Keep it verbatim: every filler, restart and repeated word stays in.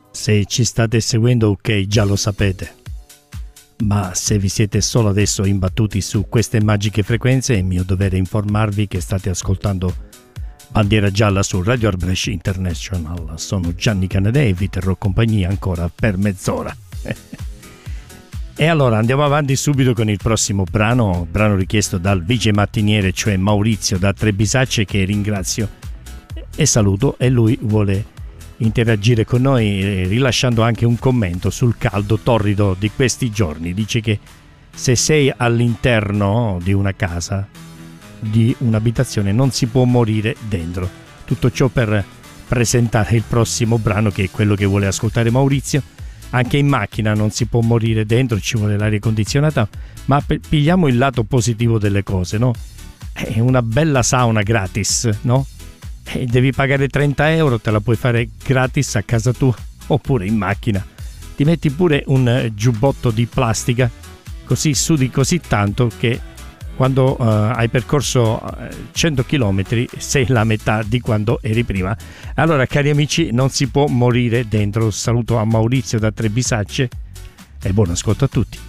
Se ci state seguendo, ok, già lo sapete. Ma se vi siete solo adesso imbattuti su queste magiche frequenze, è mio dovere informarvi che state ascoltando Bandiera Gialla su Radio Art Brescia International. Sono Gianni Canadè e vi terrò compagnia ancora per mezz'ora. E allora andiamo avanti subito con il prossimo brano, brano richiesto dal vice mattiniere, cioè Maurizio da Trebisacce, che ringrazio e saluto, e lui vuole interagire con noi rilasciando anche un commento sul caldo torrido di questi giorni. Dice che se sei all'interno di una casa, di un'abitazione, non si può morire dentro. Tutto ciò per presentare il prossimo brano, che è quello che vuole ascoltare Maurizio. Anche in macchina non si può morire dentro, ci vuole l'aria condizionata, ma pigliamo il lato positivo delle cose, no? È una bella sauna gratis, no? E devi pagare trenta euro, te la puoi fare gratis a casa tua oppure in macchina. Ti metti pure un giubbotto di plastica, così sudi così tanto che quando uh, hai percorso cento chilometri sei la metà di quando eri prima. Allora, cari amici, non si può morire dentro. Saluto a Maurizio da Trebisacce e buon ascolto a tutti.